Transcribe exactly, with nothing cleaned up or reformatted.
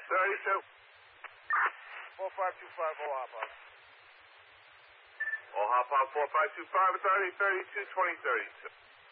thirty-two. four five two five, oh, hop on. I'll hop on four five two five, thirty, thirty-two, twenty, thirty-two.